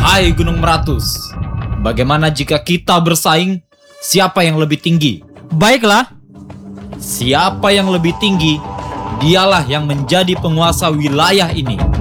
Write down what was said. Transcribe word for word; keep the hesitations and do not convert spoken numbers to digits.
Hai Gunung Meratus, bagaimana jika kita bersaing? Siapa yang lebih tinggi? Baiklah. Siapa yang lebih tinggi, dialah yang menjadi penguasa wilayah ini.